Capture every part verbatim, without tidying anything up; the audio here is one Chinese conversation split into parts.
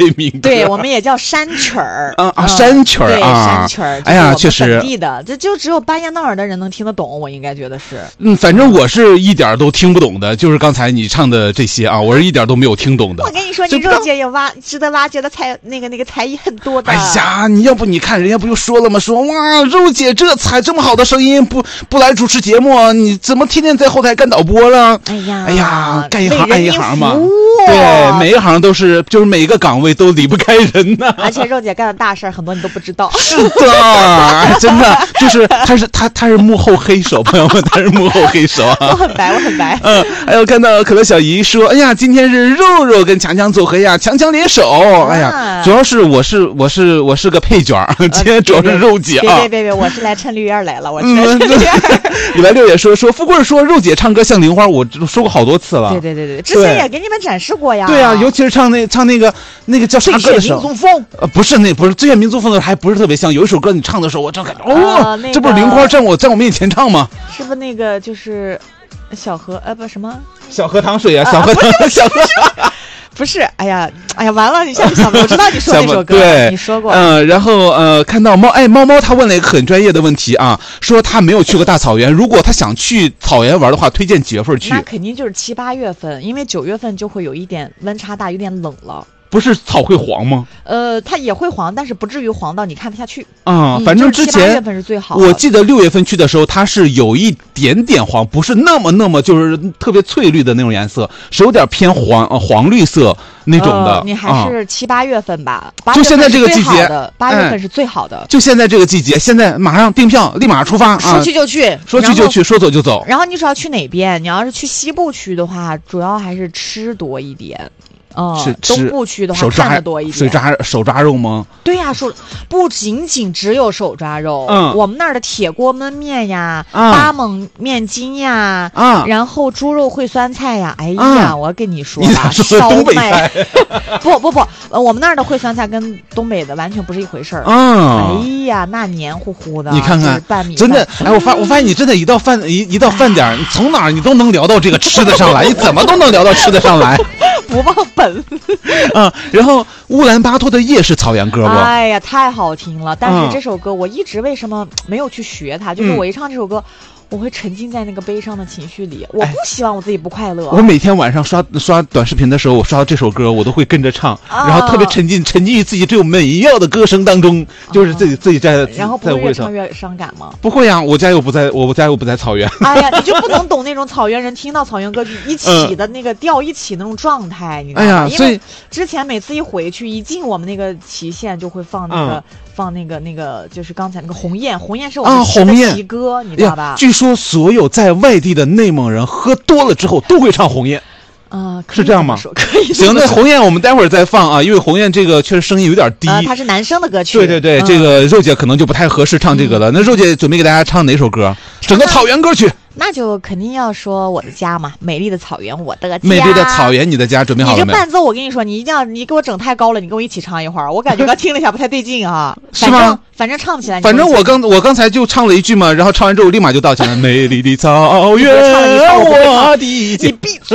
民歌。 对，我们也叫山曲儿啊啊，山曲儿啊， 山曲儿。 哎呀，确实， 本地的，这就只有巴彦淖尔的人能听得懂，我应该觉得是。 嗯，反正我是一点都听不懂的，就是刚才你唱的这些啊，我是一点都没有听懂的。 我跟你说，你肉姐有挖值得挖掘的才那个那个才艺很多的。 哎呀，你要不你看人家不就说了吗？说哇，肉姐这才这么好的声音，不不来主持节目，你怎么天天在后台干导播了？ 哎呀， 哎呀，干一行爱一行嘛。 对， 每一行都是，就是每一个岗位都离不开人呐。 而且肉姐干的大事很多你都不知道。 是的，真的就是他是他他是幕后黑手，朋友们，他是幕后黑手啊。 我很白，我很白。 嗯，还有看到可乐小姨说，哎呀，今天是肉肉跟强强组合呀，强强联手。哎呀，主要是我是我是我是个配角，今天主要是肉姐啊。 别别别别，我是来趁绿叶来了，我是来趁绿叶。 礼拜六也说说富贵说肉姐唱歌像玲花，我说过好多次了。 对对对对，之前也给你们展示过呀。 对啊，尤其是唱那唱那个那个叫啥歌的时候， 最炫民族风。 呃，不是那不是最炫民族风的，还不是特别像。有一首歌你唱的时候，我正感觉哦， 呃那个、 这不是玲花在我在我面前唱吗？ 是不是那个就是小河呃不什么小河淌水啊，小河淌、啊、小河。 不是，哎呀，哎呀，完了！你想不想？我知道你说那首歌， 对， 你说过。 嗯、呃，然后呃，看到猫，哎，猫猫他问了一个很专业的问题啊，说他没有去过大草原，如果他想去草原玩的话，推荐几月份去？ 那肯定就是七八月份，因为九月份就会有一点温差大，有点冷了。 不是草会黄吗？ 呃，它也会黄，但是不至于黄到你看不下去。 啊、嗯，反正之前、 就是、七八月份是最好的。 我记得六月份去的时候，它是有一点点黄，不是那么那么就是特别翠绿的那种颜色，是有点偏黄、呃、黄绿色那种的。 呃、你还是七八月份吧， 啊、就现在这个季节， 八月份是最好的、哎。 就现在这个季节，现在马上订票，立马出发， 说去就去， 啊、说去就去，说走就走。 然后你说要去哪边？你要是去西部区的话，主要还是吃多一点。哦、嗯，东部区的话看得多一点。 手抓手抓肉吗？ 对呀、啊，手不仅仅只有手抓肉， 嗯， 我们那儿的铁锅焖面呀，嗯、八蒙面筋呀， 嗯， 然后猪肉烩酸菜呀，哎呀， 嗯、 我跟你说吧， 烧麦， 不不不，我们那儿的烩酸菜跟东北的完全不是一回事儿。 嗯， 哎呀，那黏糊糊的， 你看看， 拌米真的，哎，我发我发现你真的，一到饭一一到饭点，你从哪儿你都能聊到这个吃的上来，你怎么都能聊到吃的上来。 不忘本啊，然后乌兰巴托的夜是草原歌不？ 哎呀，太好听了！但是这首歌我一直为什么没有去学它？嗯、就是我一唱这首歌，我会沉浸在那个悲伤的情绪里。我不希望我自己不快乐。 我每天晚上刷刷短视频的时候，我刷到这首歌，我都会跟着唱，啊、然后特别沉浸沉浸于自己这种美妙的歌声当中，就是自己、啊、自己在。 然后不会越唱越伤感吗？ 不会呀、啊，我家又不在，我家又不在草原。 哎呀，你就不能懂那种草原人听到草原歌曲一起的那个调、嗯、一起那种状态，你知道吗？ 哎呀， 因为之前每次一回去一进我们那个旗县就会放那个。嗯放那个那个就是刚才那个鸿雁，鸿雁是我们吃的旗歌、啊，你知道吧？ 据说所有在外地的内蒙人喝多了之后都会唱鸿雁。 啊、呃， 是这样吗？ 可以。 行，那鸿雁我们待会儿再放啊，因为鸿雁这个确实声音有点低。 呃，它是男生的歌曲。 对对对，嗯、这个肉姐可能就不太合适唱这个了。嗯、那肉姐准备给大家唱哪首歌？整个草原歌曲。 那就肯定要说我的家嘛，美丽的草原，我的家。 美丽的草原，你的家，准备好了没？ 你这伴奏，我跟你说，你一定要，你给我整太高了，你跟我一起唱一会儿。我感觉刚听了一下不太对劲啊。 是吗？ 反正唱不起来。 反正我刚我刚才就唱了一句嘛，然后唱完之后立马就道歉了。美丽的草原，我的你闭嘴！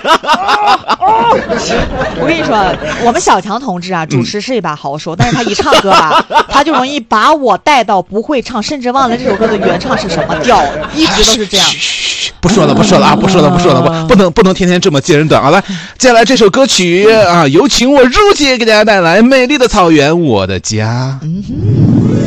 我跟你说，我们小强同志啊，主持是一把好手，嗯、但是他一唱歌吧，他就容易把我带到不会唱，甚至忘了这首歌的原唱是什么调，一直都是这样。 不说了，不说了啊，不说了，不说了，不不能不能天天这么揭人短啊！来，接下来这首歌曲啊，有请我如姐给大家带来《美丽的草原，我的家》。嗯哼。